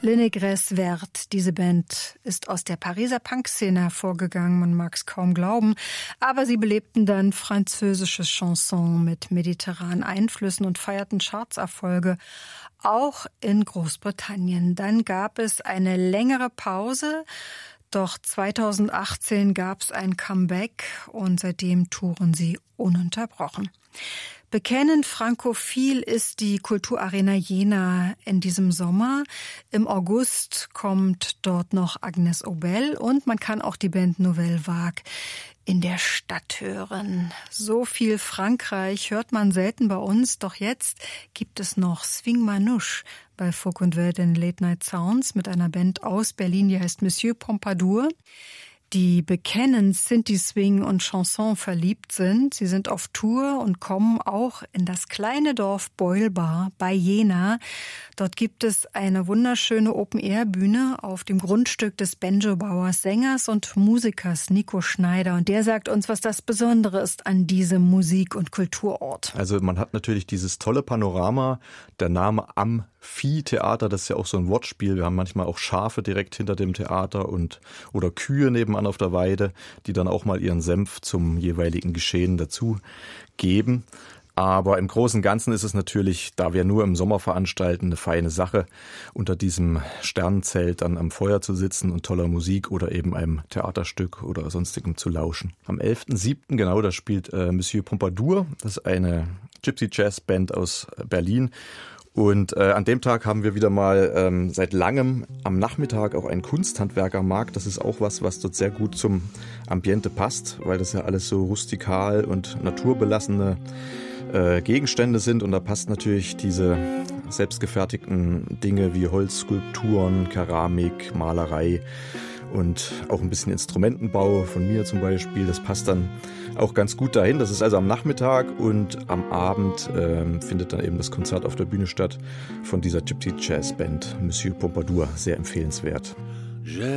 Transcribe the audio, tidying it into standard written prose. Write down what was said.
Le Négresse Verte, diese Band ist aus der Pariser Punkszene hervorgegangen, man mag es kaum glauben, aber sie belebten dann französische Chansons mit mediterranen Einflüssen und feierten Chartserfolge, auch in Großbritannien. Dann gab es eine längere Pause, doch 2018 gab es ein Comeback und seitdem touren sie ununterbrochen. Bekennend frankophil ist die Kulturarena Jena in diesem Sommer. Im August kommt dort noch Agnès Obel und man kann auch die Band Nouvelle Vague in der Stadt hören. So viel Frankreich hört man selten bei uns, doch jetzt gibt es noch Swing Manouche bei Folk und Welt in Late Night Sounds mit einer Band aus Berlin, die heißt Monsieur Pompadour. Die bekennend Sinti-Swing und Chanson verliebt sind. Sie sind auf Tour und kommen auch in das kleine Dorf Beulbar bei Jena. Dort gibt es eine wunderschöne Open-Air-Bühne auf dem Grundstück des Banjo-Bauers, Sängers und Musikers Nico Schneider. Und der sagt uns, was das Besondere ist an diesem Musik- und Kulturort. Also man hat natürlich dieses tolle Panorama, der Name Amphitheater, das ist ja auch so ein Wortspiel. Wir haben manchmal auch Schafe direkt hinter dem Theater oder Kühe nebenan auf der Weide, die dann auch mal ihren Senf zum jeweiligen Geschehen dazu geben. Aber im Großen und Ganzen ist es natürlich, da wir nur im Sommer veranstalten, eine feine Sache, unter diesem Sternenzelt dann am Feuer zu sitzen und toller Musik oder eben einem Theaterstück oder sonstigem zu lauschen. Am 11.07. genau, da spielt Monsieur Pompadour, das ist eine Gypsy Jazz Band aus Berlin. Und an dem Tag haben wir wieder mal seit langem am Nachmittag auch einen Kunsthandwerkermarkt. Das ist auch was dort sehr gut zum Ambiente passt, weil das ja alles so rustikal und naturbelassene Gegenstände sind. Und da passt natürlich diese selbstgefertigten Dinge wie Holzskulpturen, Keramik, Malerei und auch ein bisschen Instrumentenbau von mir zum Beispiel. Das passt dann auch ganz gut dahin. Das ist also am Nachmittag und am Abend findet dann eben das Konzert auf der Bühne statt von dieser Gypsy Jazz Band Monsieur Pompadour. Sehr empfehlenswert.